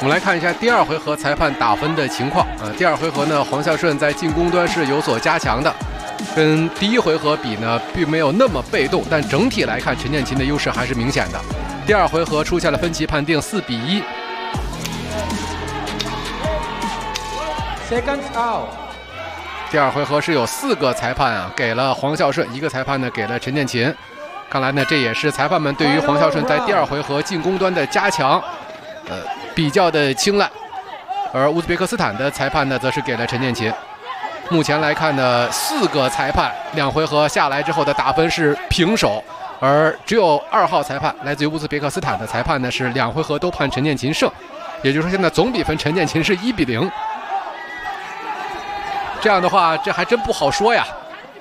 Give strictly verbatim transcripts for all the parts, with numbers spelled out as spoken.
我们来看一下第二回合裁判打分的情况啊。第二回合呢，黄孝顺在进攻端是有所加强的，跟第一回合比呢，并没有那么被动，但整体来看，陈建琴的优势还是明显的。第二回合出现了分歧判定，四比一。 Seconds out。 第二回合是有四个裁判啊，给了黄孝顺，一个裁判呢给了陈建琴。看来呢，这也是裁判们对于黄孝顺在第二回合进攻端的加强。呃，比较的青睐，而乌兹别克斯坦的裁判呢，则是给了陈建琴。目前来看呢，四个裁判两回合下来之后的打分是平手，而只有二号裁判来自于乌兹别克斯坦的裁判呢，是两回合都判陈建琴胜，也就是说现在总比分陈建琴是一比零。这样的话，这还真不好说呀。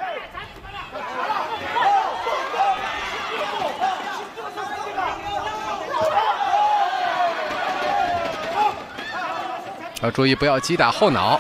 要注意不要击打后脑。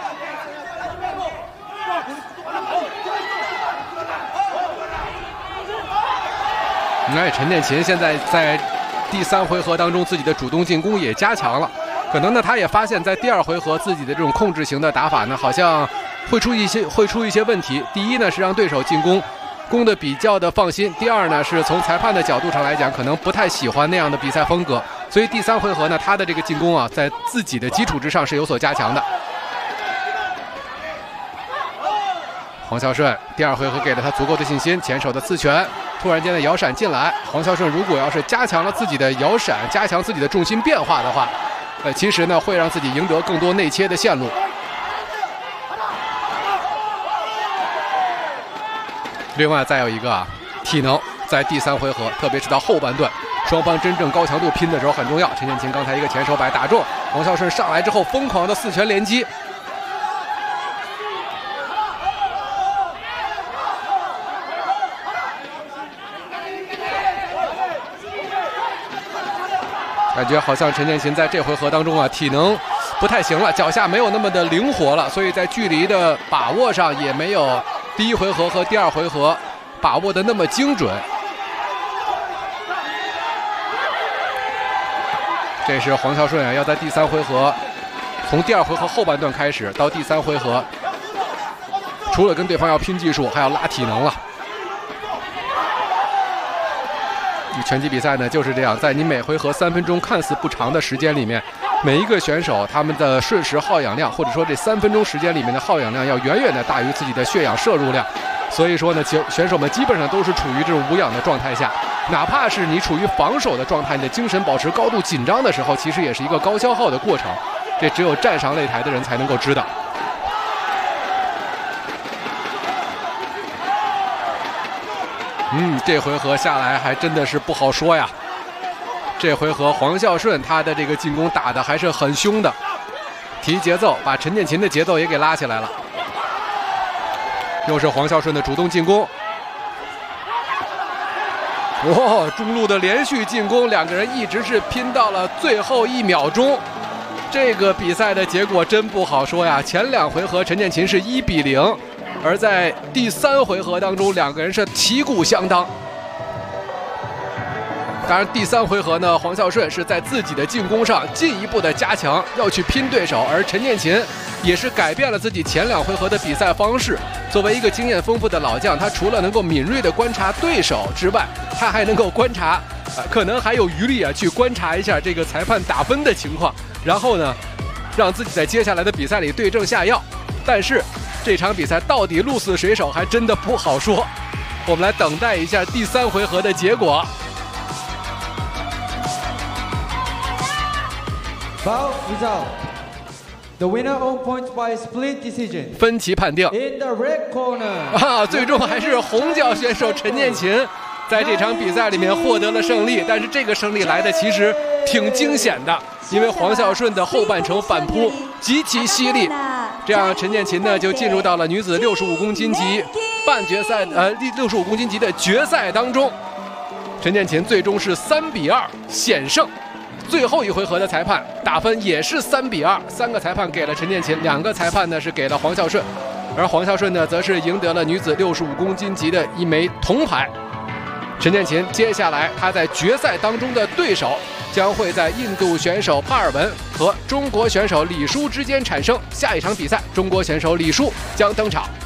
哎，陈建琴现在在第三回合当中自己的主动进攻也加强了，可能呢他也发现，在第二回合自己的这种控制型的打法呢，好像会出一些会出一些问题。第一呢是让对手进攻攻的比较的放心，第二呢是从裁判的角度上来讲，可能不太喜欢那样的比赛风格。所以第三回合呢，他的这个进攻啊，在自己的基础之上是有所加强的。黄孝顺第二回合给了他足够的信心，前手的刺拳，突然间的摇闪进来。黄孝顺如果要是加强了自己的摇闪，加强自己的重心变化的话，呃，其实呢会让自己赢得更多内切的线路。另外再有一个啊，体能在第三回合，特别是到后半段。双方真正高强度拼的时候很重要。陈建琴刚才一个前手摆打中，黄孝顺上来之后疯狂的四拳连击。感觉好像陈建琴在这回合当中啊，体能不太行了，脚下没有那么的灵活了，所以在距离的把握上也没有第一回合和第二回合把握的那么精准。这是黄孝顺啊，要在第三回合，从第二回合后半段开始到第三回合，除了跟对方要拼技术，还要拉体能了。拳击比赛呢就是这样，在你每回合三分钟看似不长的时间里面，每一个选手他们的瞬时耗氧量，或者说这三分钟时间里面的耗氧量要远远的大于自己的血氧摄入量。所以说呢，选手们基本上都是处于这种无氧的状态下。哪怕是你处于防守的状态，你的精神保持高度紧张的时候，其实也是一个高消耗的过程，这只有站上擂台的人才能够知道。嗯，这回合下来还真的是不好说呀。这回合黄孝顺他的这个进攻打得还是很凶的，提节奏，把陈建琴的节奏也给拉起来了。又是黄孝顺的主动进攻。哇、哦，中路的连续进攻，两个人一直是拼到了最后一秒钟。这个比赛的结果真不好说呀。前两回合陈建琴是一比零，而在第三回合当中，两个人是旗鼓相当。当然，第三回合呢，黄孝顺是在自己的进攻上进一步的加强，要去拼对手，而陈建琴也是改变了自己前两回合的比赛方式。作为一个经验丰富的老将，他除了能够敏锐的观察对手之外，他还能够观察，呃，可能还有余力啊，去观察一下这个裁判打分的情况，然后呢，让自己在接下来的比赛里对症下药。但是这场比赛到底鹿死谁手，还真的不好说。我们来等待一下第三回合的结果。 Bout result. The winner on points by split decision. 分歧判定。 In the red corner. 啊，最终还是红脚选手陈建琴在这场比赛里面获得了胜利。但是这个胜利来的其实挺惊险的，因为黄孝顺的后半程反扑极其犀利，这样陈建琴呢就进入到了女子六十五公斤级半决赛，呃，六十五公斤级的决赛当中。陈建琴最终是三比二险胜。最后一回合的裁判打分也是三比二，三个裁判给了陈建琴，两个裁判呢是给了黄孝顺，而黄孝顺呢则是赢得了女子六十五公斤级的一枚铜牌。 陈建琴接下来他在决赛当中的对手将会在印度选手帕尔文和中国选手李舒之间产生。下一场比赛，中国选手李舒将登场。